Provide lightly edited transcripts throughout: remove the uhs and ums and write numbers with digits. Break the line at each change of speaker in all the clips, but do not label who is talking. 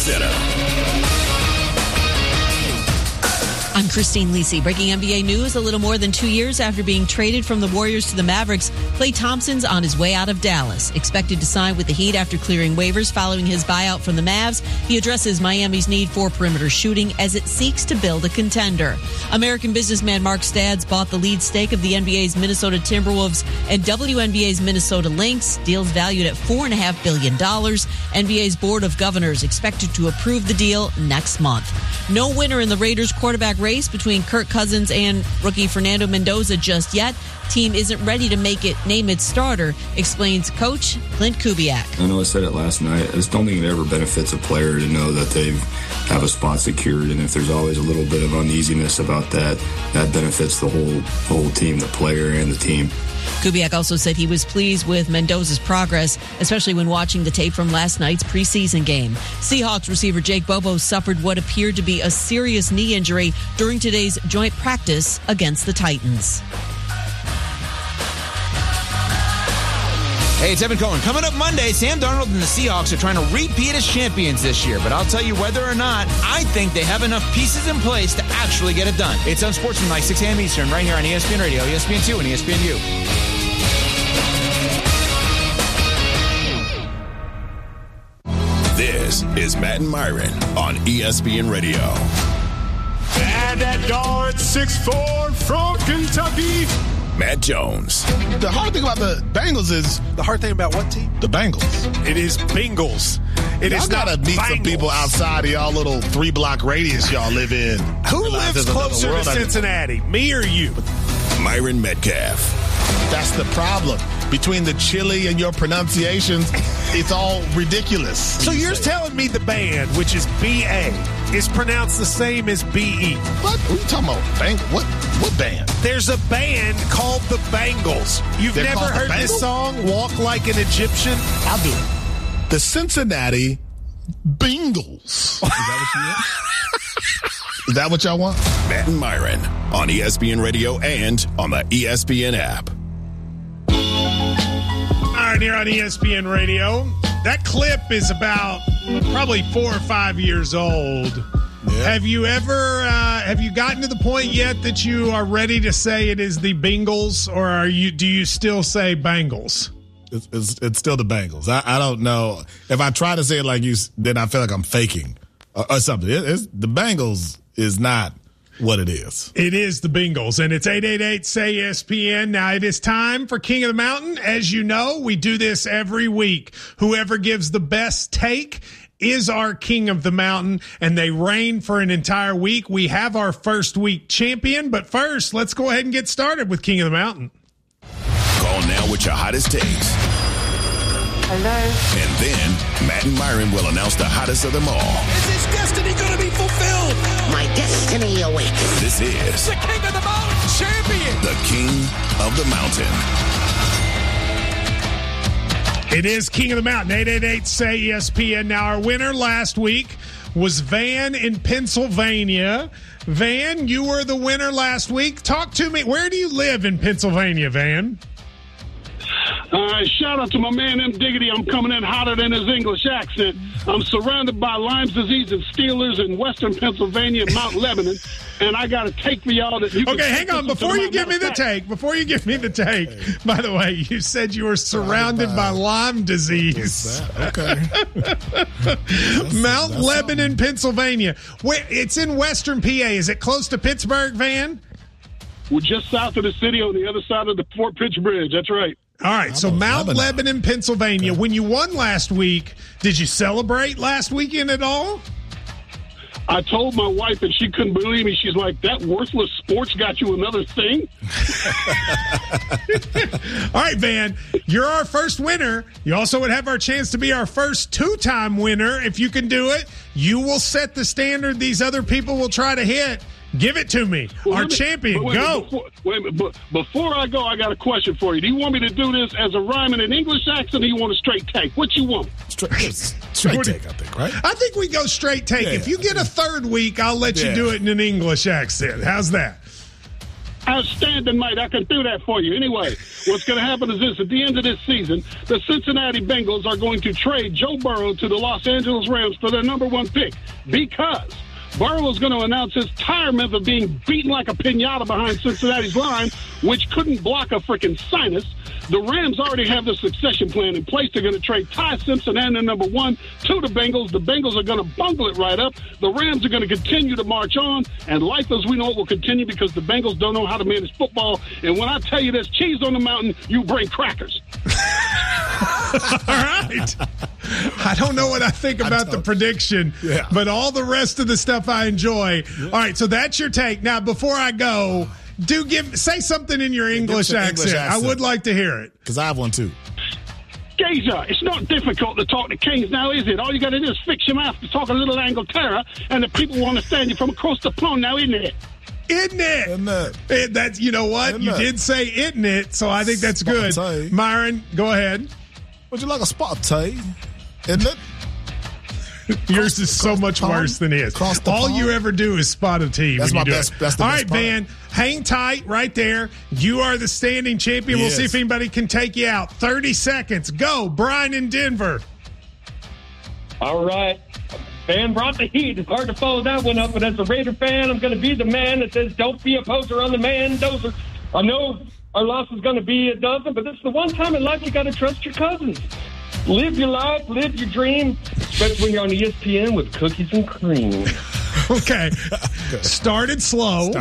Center.
I'm Christine Lisi. Breaking NBA news. A little more than 2 years after being traded from the Warriors to the Mavericks, Klay Thompson's on his way out of Dallas. Expected to sign with the Heat after clearing waivers following his buyout from the Mavs, he addresses Miami's need for perimeter shooting as it seeks to build a contender. American businessman Mark Stadds bought the lead stake of the NBA's Minnesota Timberwolves and WNBA's Minnesota Lynx. Deals valued at $4.5 billion. NBA's Board of Governors expected to approve the deal next month. No winner in the Raiders quarterback race between Kirk Cousins and rookie Fernando Mendoza just yet. Team isn't ready to name its starter, explains coach Clint Kubiak.
I know I said it last night. I just don't think it ever benefits a player to know that they have a spot secured, and if there's always a little bit of uneasiness about that, that benefits the whole team, the player and the team.
Kubiak also said he was pleased with Mendoza's progress, especially when watching the tape from last night's preseason game. Seahawks receiver Jake Bobo suffered what appeared to be a serious knee injury during today's joint practice against the Titans.
Hey, it's Evan Cohen. Coming up Monday, Sam Darnold and the Seahawks are trying to repeat as champions this year. But I'll tell you whether or not, I think they have enough pieces in place to actually get it done. It's Unsportsmanlike, 6 a.m. Eastern, right here on ESPN Radio, ESPN2, and ESPNU.
This is Matt and Myron on ESPN Radio.
And at guard 6'4" from Kentucky,
Matt Jones.
The hard thing about the Bengals is...
The hard thing about what team?
The Bengals.
It is Bengals. It
y'all
is not
gotta meet
Bengals.
some people outside of y'all little 3-block radius y'all live in.
Who lives closer to Cincinnati, me or you?
Myron Metcalf.
That's the problem. Between the chili and your pronunciations, it's all ridiculous.
So you're telling me the band, which is B-A, is pronounced the same as B-E?
What are you talking about? What band?
There's a band called the Bengals. You've
They're
never
called the
heard this
Bengals?
song, Walk Like an Egyptian?
I'll do it. The Cincinnati Bengals. Is that what you want? Is that what y'all want?
Matt and Myron on ESPN Radio and on the ESPN app.
All right, here on ESPN Radio. That clip is about probably 4 or 5 years old.
Yeah.
Have you ever, have you gotten to the point yet that you are ready to say it is the Bengals, or do you still say Bengals?
It's still the Bengals. I don't know. If I try to say it like you, then I feel like I'm faking or something. The Bengals is not what it is.
It is the Bengals, and it's 888-SAY-ESPN. Now, it is time for King of the Mountain. As you know, we do this every week. Whoever gives the best take is our King of the Mountain, and they reign for an entire week. We have our first week champion, but first, let's go ahead and get started with King of the Mountain.
Call now with your hottest takes.
Hello.
And then Matt and Myron will announce the hottest of them all.
Is his destiny going to be fulfilled?
My destiny awaits.
This is
The King of the Mountain champion.
the King of the Mountain.
It is King of the Mountain, 888-SAY-ESPN. Now, our winner last week was Van in Pennsylvania. Van, you were the winner last week. Talk to me. Where do you live in Pennsylvania, Van?
Shout out to my man M. Diggity. I'm coming in hotter than his English accent. I'm surrounded by Lyme's disease and Steelers in western Pennsylvania and Mount Lebanon. And I got a take for y'all that you can...
Okay, hang on. Before you give me the take, by the way, you said you were surrounded by Lyme disease.
Okay.
Mount Lebanon, Pennsylvania. Wait, it's in western PA. Is it close to Pittsburgh, Van?
We're just south of the city on the other side of the Fort Pitch Bridge. That's right.
All right, so Mount Lebanon, Pennsylvania. Okay. When you won last week, did you celebrate last weekend at all?
I told my wife, and she couldn't believe me. She's like, that worthless sports got you another thing?
All right, Van, you're our first winner. You also would have our chance to be our first two-time winner. If you can do it, you will set the standard these other people will try to hit. Give it to me. Our champion, go.
Before I go, I got a question for you. Do you want me to do this as a rhyme in an English accent, or do you want a straight take? What you want?
Straight take, I think, right?
I think we go straight take. Yeah, if you get a third week, I'll let you do it in an English accent. How's that?
Outstanding, mate. I can do that for you. Anyway, what's going to happen is this. At the end of this season, the Cincinnati Bengals are going to trade Joe Burrow to the Los Angeles Rams for their number 1 pick because Burrow is going to announce his retirement of being beaten like a piñata behind Cincinnati's line, which couldn't block a freaking sinus. The Rams already have the succession plan in place. They're going to trade Ty Simpson and their number 1 to the Bengals. The Bengals are going to bungle it right up. The Rams are going to continue to march on, and life as we know it will continue because the Bengals don't know how to manage football. And when I tell you there's cheese on the mountain, you bring crackers.
All right. I don't know what I think about the prediction, but all the rest of the stuff I enjoy. All right, so that's your take. Now, before I go, say something in your English accent. I would like to hear it.
Because I have one, too.
Geezer, it's not difficult to talk to kings now, is it? All you got to do is fix your mouth to talk a little Angleterra, and the people will understand you from across the pond now, isn't it?
Isn't it? That's, you know what? You did say isn't it, so I think that's good. Myron, go ahead.
Would you like a spot, Tay? Isn't it?
Yours is so much worse than his. All you ever do is spot a tee.
That's my best. That's the
All
best
right,
part.
Van, hang tight right there. You are the standing champion. We'll see if anybody can take you out. 30 seconds. Go, Brian in Denver.
All right. Van brought the heat. It's hard to follow that one up, but as a Raider fan, I'm going to be the man that says, don't be a poser on the man dozer. I know our loss is going to be a dozen, but this is the one time in life you got to trust your cousins. Live your life, live your dream, especially when you're on ESPN with cookies and cream.
Okay. Started slow.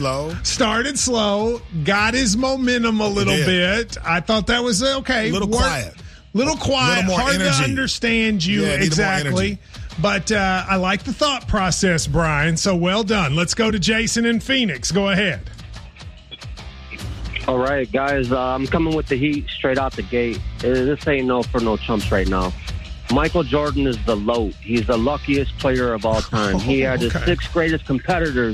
Got his momentum a little bit. I thought that was okay.
A little quiet.
More hard energy. To understand you exactly. But I like the thought process, Brian. So well done. Let's go to Jason in Phoenix. Go ahead.
All right, guys, I'm coming with the heat straight out the gate. This ain't no for no chumps right now. Michael Jordan is the LOAT. He's the luckiest player of all time. He had his 6 greatest competitors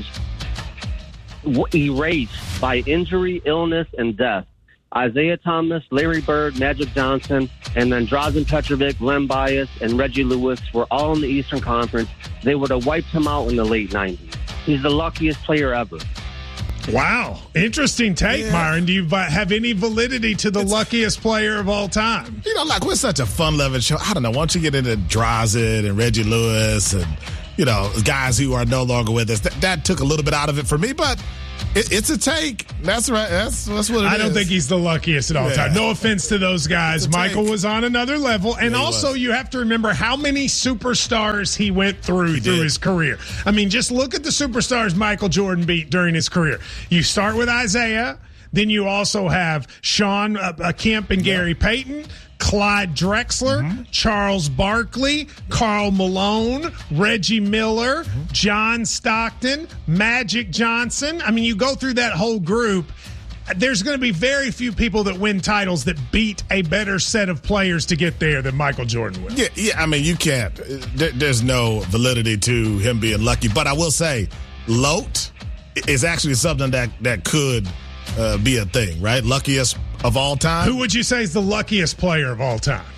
erased by injury, illness, and death. Isaiah Thomas, Larry Bird, Magic Johnson, and then Drazen Petrovic, Len Bias, and Reggie Lewis were all in the Eastern Conference. They would have wiped him out in the late 90s. He's the luckiest player ever.
Wow. Interesting take, Myron. Do you have any validity to the luckiest player of all time?
You know, like, we're such a fun-loving show. I don't know. Once you get into Drazen and Reggie Lewis and, you know, guys who are no longer with us, that took a little bit out of it for me, but it's a take. That's right. That's what it is.
I don't think he's the luckiest at all time. No offense to those guys. Michael was on another level. And also, you have to remember how many superstars he went through his career. I mean, just look at the superstars Michael Jordan beat during his career. You start with Isaiah. Then you also have Sean Kemp and Gary Payton, Clyde Drexler, Charles Barkley, Karl Malone, Reggie Miller, John Stockton, Magic Johnson. I mean, you go through that whole group. There's going to be very few people that win titles that beat a better set of players to get there than Michael Jordan will.
Yeah. I mean, you can't. There's no validity to him being lucky. But I will say, LOAT is actually something that could be a thing, right? Luckiest of all time.
Who would you say is the luckiest player of all time?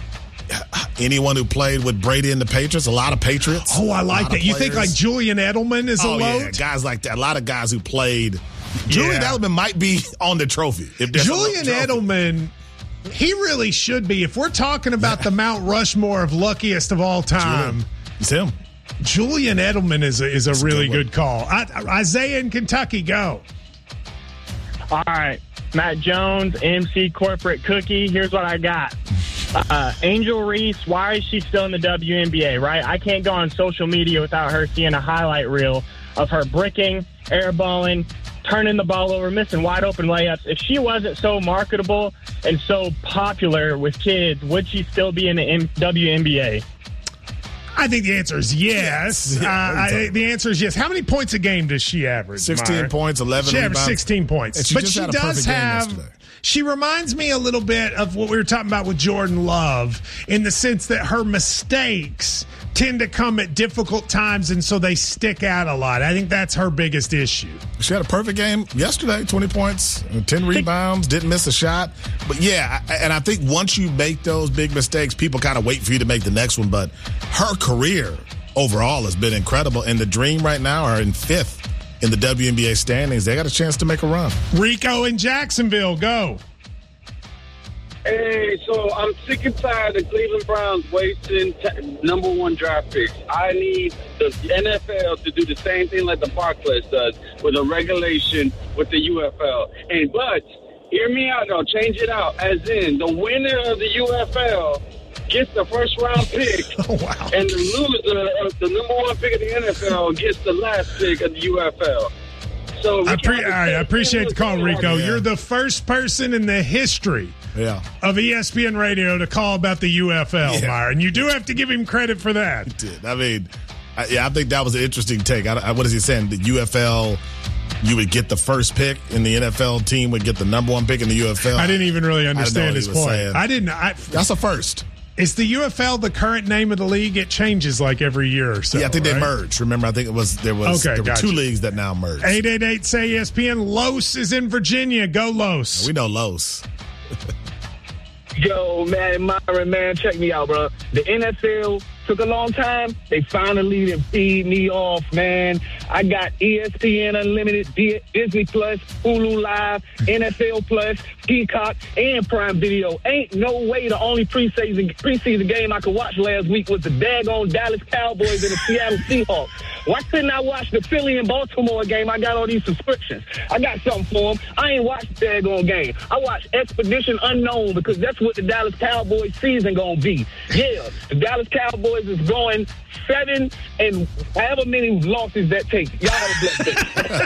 Anyone who played with Brady and the Patriots. A lot of Patriots.
Oh, I like that. You think like Julian Edelman is a LOAT? Yeah,
guys like that. A lot of guys who played. Julian Edelman might be on the trophy.
Julian Edelman, he really should be. If we're talking about the Mount Rushmore of luckiest of all time,
it's him.
Julian Edelman is a really good call. Isaiah in Kentucky, go.
All right, Matt Jones, MC Corporate Cookie. Here's what I got. Angel Reese, why is she still in the WNBA, right? I can't go on social media without her seeing a highlight reel of her bricking, airballing, turning the ball over, missing wide open layups. If she wasn't so marketable and so popular with kids, would she still be in the WNBA?
I think the answer is yes. The answer is yes. How many points a game does she average?
16 points, 11
She
rebounds.
averages 16 points.
But she does have.
She reminds me a little bit of what we were talking about with Jordan Love in the sense that her mistakes tend to come at difficult times, and so they stick out a lot. I think that's her biggest issue.
She had a perfect game yesterday, 20 points, 10 rebounds, didn't miss a shot. But, yeah, and I think once you make those big mistakes, people kind of wait for you to make the next one. But her career overall has been incredible, and the Dream right now are in 5th in the WNBA standings. They got a chance to make a run.
Rico in Jacksonville, go.
Hey, so I'm sick and tired of Cleveland Browns wasting number one draft picks. I need the NFL to do the same thing like the Barclays does with a regulation with the UFL. But hear me out, though. Change it out. As in, the winner of the UFL gets the first round pick, and the loser of the number one pick of the NFL gets the last pick of the UFL. So
I appreciate the call, Rico. Yeah. You're the first person in the history of ESPN Radio to call about the UFL, Myron. You do have to give him credit for that.
He did. I mean, I think that was an interesting take. What is he saying? The UFL, you would get the first pick, and the NFL team would get the number one pick in the UFL.
I didn't even really understand his point.
That's a first.
Is the UFL the current name of the league? It changes like every year or so.
Yeah, I think they merged. Remember, I think there were two leagues that now merged.
888-SAY-ESPN. Los is in Virginia. Go Los.
We know Los.
Yo, man, Myron, man, check me out, bro. The NFL took a long time. They finally didn't feed me off, man. I got ESPN Unlimited, Disney Plus, Hulu Live, NFL Plus, Peacock, and Prime Video. Ain't no way the only preseason game I could watch last week was the daggone Dallas Cowboys and the Seattle Seahawks. Why couldn't I watch the Philly and Baltimore game? I got all these subscriptions. I got something for them. I ain't watched the daggone game. I watched Expedition Unknown because that's what the Dallas Cowboys season gonna be. Yeah, the Dallas Cowboys is going 7 and however many losses that takes. Y'all have a blessed day.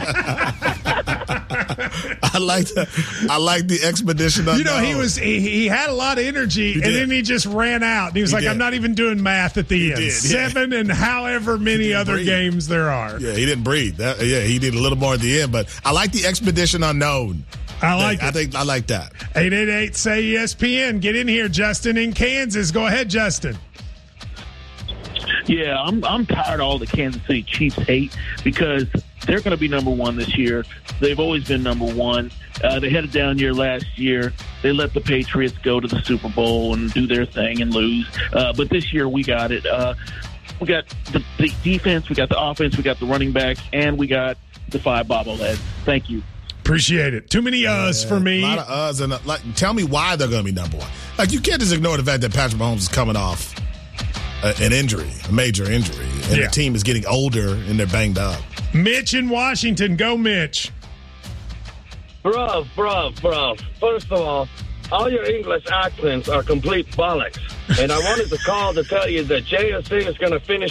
I like the Expedition Unknown.
You know, he had a lot of energy, and then he just ran out. And he was like, I'm not even doing math at the end. 7 and however many other games there are.
Yeah, he didn't breathe. He did a little more at the end, but I like the Expedition Unknown. I like that.
888-SAY-ESPN. Get in here, Justin in Kansas. Go ahead, Justin.
Yeah, I'm tired of all the Kansas City Chiefs hate because they're going to be number one this year. They've always been number one. They had a down year last year. They let the Patriots go to the Super Bowl and do their thing and lose. But this year we got it. We got the defense, we got the offense, we got the running backs, and we got the 5 bobbleheads. Thank you.
Appreciate it. Too many for me.
A lot of uhs. And tell me why they're going to be number one. Like, you can't just ignore the fact that Patrick Mahomes is coming off an injury, a major injury, and the team is getting older and they're banged up.
Mitch in Washington. Go, Mitch.
Bruv. First of all your English accents are complete bollocks. And I wanted to call to tell you that JSC is going to finish